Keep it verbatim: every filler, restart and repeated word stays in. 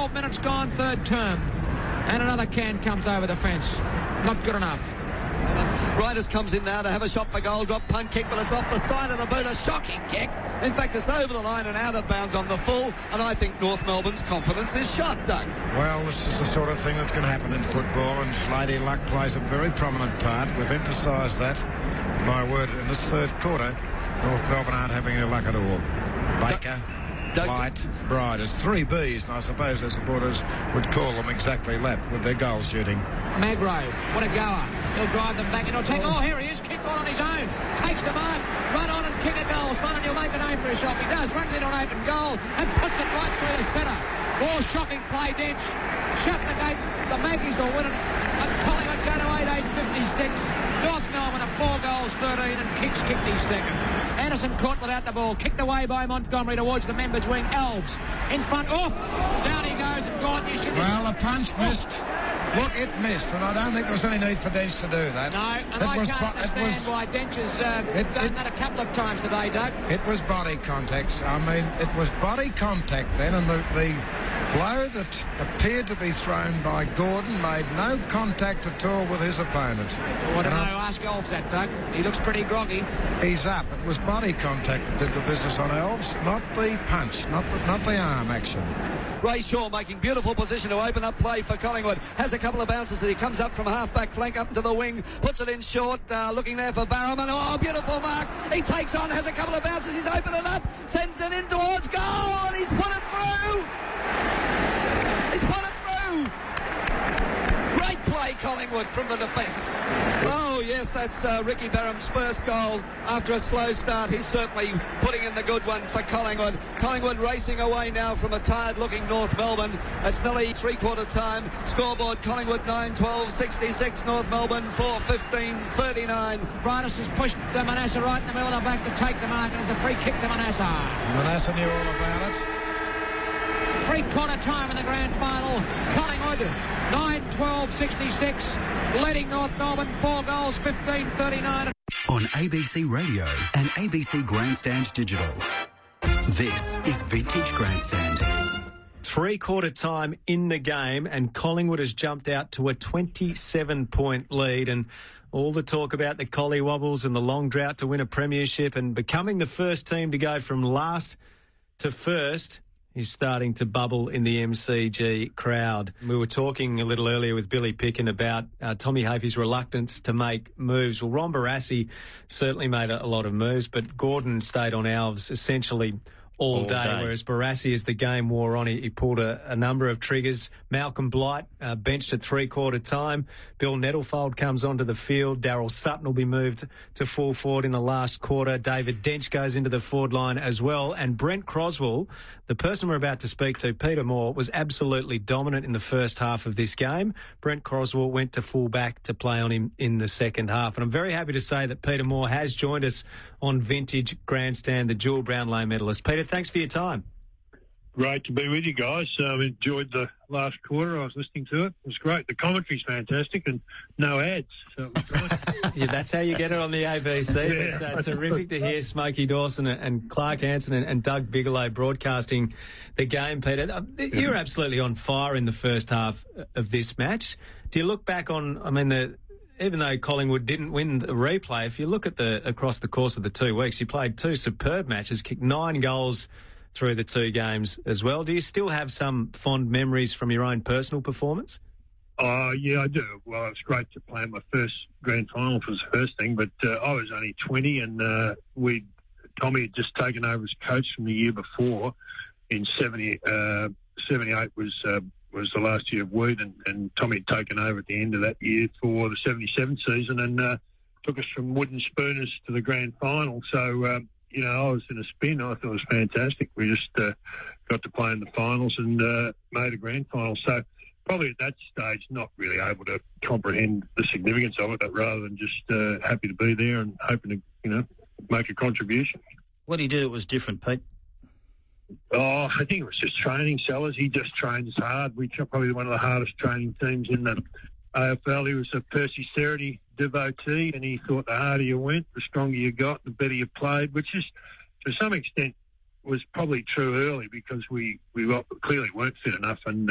twelve minutes gone, third term. And another can comes over the fence. Not good enough. Riders comes in now to have a shot for goal. Drop punt kick, but it's off the side of the boot. A shocking kick. In fact, it's over the line and out of bounds on the full. And I think North Melbourne's confidence is shot, Doug. Well, this is the sort of thing that's going to happen in football, and Lady Luck plays a very prominent part. We've emphasised that. My word, in this third quarter, North Melbourne aren't having any luck at all. Baker, Doug. Light, Bride. It's three Bs, and I suppose their supporters would call them exactly that with their goal shooting. Magro, what a goer. He'll drive them back and he'll take... Oh, here he is. Kick on on his own. Takes the mark. Run on and kick a goal. Son, and he'll make a name for himself. He does. Runs in on open goal and puts it right through the centre. More shocking play, Dench. Shut the gate. The Maggies will win it. And Collingwood go to eight eight fifty-six. North Melbourne are four goals, thirteen, and Kicks kicked his second. Anderson caught without the ball. Kicked away by Montgomery towards the members' wing. Elves in front. Oh, down he goes and gone. You should... Well, the punch missed. Look, it missed, and I don't think there was any need for Dench to do that. No, and it I was, can't bo- understand was, why Dench has uh, it, done it, that a couple of times today, Doug. It was body contact. I mean, it was body contact then, and the, the blow that appeared to be thrown by Gordon made no contact at all with his opponent. Well, I don't know, ask Elves that, Doug. He looks pretty groggy. He's up. It was body contact that did the business on Elves, not the punch, not the, not the arm action. Ray Shaw making beautiful position to open up play for Collingwood. Has a couple of bounces as he comes up from half-back flank up into the wing. Puts it in short. Uh, looking there for Barrowman. Oh, beautiful mark. He takes on, has a couple of bounces. He's opened it up. Sends it in towards goal. And he's put it through. He's put it through. Great play, Collingwood, from the defence. Oh, yes, that's uh, Ricky Barham's first goal after a slow start. He's certainly putting in the good one for Collingwood. Collingwood racing away now from a tired-looking North Melbourne. It's nearly three-quarter time. Scoreboard, Collingwood nine twelve sixty-six, North Melbourne four fifteen thirty-nine. Bridus has pushed uh, Manasseh right in the middle of the back to take the mark, and it's a free kick to Manasseh. Manasseh knew all about it. Three-quarter time in the grand final. Collingwood nine twelve sixty-six, leading North Melbourne four goals, fifteen thirty-nine. On A B C Radio and A B C Grandstand Digital. This is Vintage Grandstand. Three-quarter time in the game, and Collingwood has jumped out to a twenty-seven point lead, and all the talk about the collie wobbles and the long drought to win a premiership and becoming the first team to go from last to first is starting to bubble in the M C G crowd. We were talking a little earlier with Billy Picken about uh, Tommy Hafey's reluctance to make moves. Well, Ron Barassi certainly made a, a lot of moves, but Gordon stayed on Alves essentially all, all day, day, whereas Barassi, as the game wore on, he, he pulled a, a number of triggers. Malcolm Blight uh, benched at three-quarter time. Bill Nettlefold comes onto the field. Daryl Sutton will be moved to full forward in the last quarter. David Dench goes into the forward line as well. And Brent Croswell, the person we're about to speak to, Peter Moore, was absolutely dominant in the first half of this game. Brent Croswell went to full back to play on him in the second half. And I'm very happy to say that Peter Moore has joined us on Vintage Grandstand, the dual Brownlow medalist. Peter, thanks for your time. Great to be with you guys. Um, enjoyed the last quarter. I was listening to it. It was great. The commentary's fantastic and no ads. So it was great. Yeah, that's how you get it on the A B C. Yeah, it's uh, terrific to hear Smokey Dawson and Clark Hansen and, and Doug Bigelow broadcasting the game, Peter. You were absolutely on fire in the first half of this match. Do you look back on, I mean, the even though Collingwood didn't win the replay, if you look at the across the course of the two weeks, you played two superb matches, kicked nine goals through the two games as well. Do you still have some fond memories from your own personal performance? Oh, uh, yeah, I do. Well, it's great to play my first grand final was the first thing, but uh, I was only twenty and uh, we Tommy had just taken over as coach from the year before. In seventy, uh, seventy-eight was uh, was the last year of Weed, and, and Tommy had taken over at the end of that year for the seventy-seven season and uh, took us from wooden spooners to the grand final. So, um, you know, I was in a spin. I thought it was fantastic. We just uh, got to play in the finals and uh, made a grand final. So probably at that stage not really able to comprehend the significance of it, but rather than just uh, happy to be there and hoping to, you know, make a contribution. What did he do that was different, Pete? Oh, I think it was just training, Sellers. He just trains hard. We probably one of the hardest training teams in the A F L. He was a Percy Cerity devotee, and he thought the harder you went, the stronger you got, the better you played, which is, to some extent, was probably true early because we, we clearly weren't fit enough, and